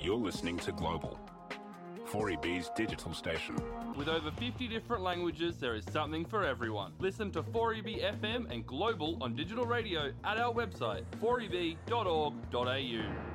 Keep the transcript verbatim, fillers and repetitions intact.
You're listening to Global, four E B's digital station. With over fifty different languages, there is something for everyone. Listen to four E B F M and Global on digital radio at our website, four e b dot org dot a u.